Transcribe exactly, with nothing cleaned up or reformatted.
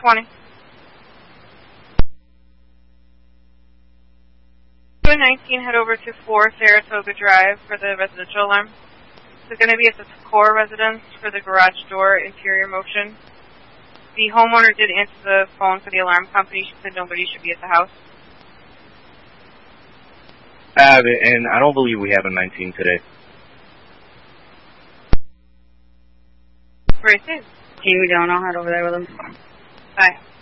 twenty. two nineteen, head over to four Saratoga Drive for the residential alarm. It's going to be at the core residence for the garage door interior motion. The homeowner did answer the phone for the alarm company. She said nobody should be at the house. Uh, and I don't believe we have a nineteen today. Great. Team, we don't. I'll head over there with them. Bye.